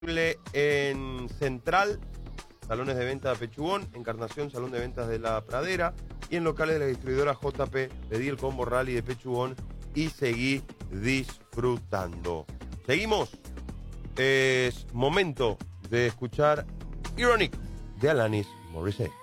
En Central, salones de venta de Pechugón, Encarnación, salón de ventas de La Pradera, y en locales de la distribuidora JP. Pedí el combo rally de Pechugón y seguí disfrutando. Seguimos. Es momento de escuchar Ironic de Alanis Morissette.